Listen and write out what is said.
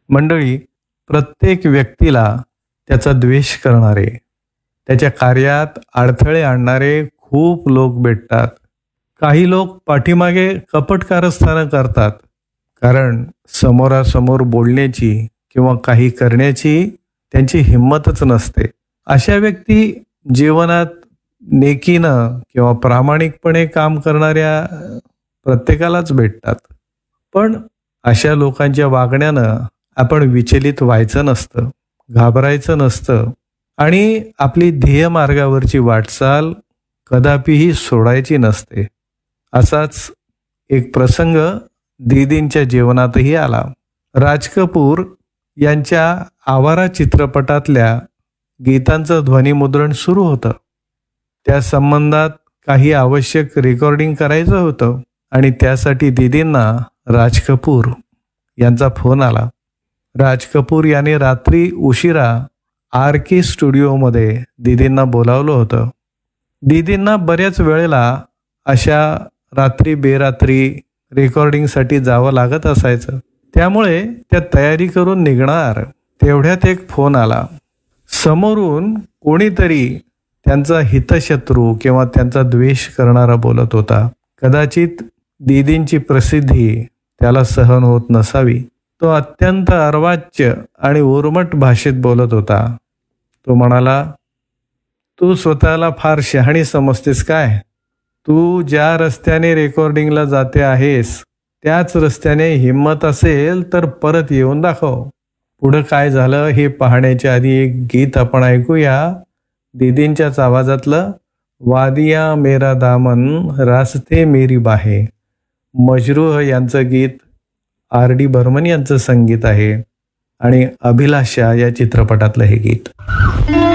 मंडळी, प्रत्येक व्यक्तीला त्याचा द्वेष करणारे, त्याच्या कार्यात अडथळे आणणारे खूप लोक भेटतात. काही लोक पाठीमागे कपट कारस्थानं करतात, कारण समोरासमोर बोलण्याची किंवा काही करण्याची त्यांची हिंमतच नसते. अशा व्यक्ती जीवनात नेकीनं किंवा प्रामाणिकपणे काम करणाऱ्या प्रत्येकालाच भेटतात. पण अशा लोकांच्या वागण्यानं आपण विचलित व्हायचं नसतं, घाबरायचं नसतं आणि आपली ध्येय मार्गावरची वाटचाल कदापिही सोडायची नसते. असाच एक प्रसंग दीदींच्या जीवनातही आला. राज कपूर यांच्या आवारा चित्रपटातल्या गीतांचं ध्वनिमुद्रण सुरू होतं. त्या संबंधात काही आवश्यक रेकॉर्डिंग करायचं होतं आणि त्यासाठी दीदींना राज कपूर यांचा फोन आला. राज कपूर यांनी रात्री उशिरा RK स्टुडिओमध्ये दीदींना बोलावलं होतं. दीदींना बऱ्याच वेळेला अशा रात्री बेरात्री रेकॉर्डिंगसाठी जावं लागत असायचं. त्यामुळे त्या तयारी करून निघणार तेवढ्यात एक फोन आला. समोरून कोणीतरी त्यांचा हितशत्रू किंवा त्यांचा द्वेष करणारा बोलत होता. कदाचित दीदींची प्रसिद्धी त्याला सहन होत नसावी. तो अत्यंत अर्वाच्य आणि उर्मट भाषेत बोलत होता. तो म्हणाला, तू स्वतःला फार शहाणी समजतेस काय? तू ज्या रस्त्याने रेकॉर्डिंगला जाते आहेस त्याच रस्त्याने हिम्मत असेल तर परत येऊन दाखव. पुढं काय झालं हे पाहण्याच्या आधी एक गीत आपण ऐकूया. दीदींच्याच आवाजातलं वादिया मेरा दामन रास्ते मेरी बाहे. मजरूह यांचं गीत RD बर्मन यांचं संगीत आहे आणि अभिलाषा या चित्रपटातलं हे गीत.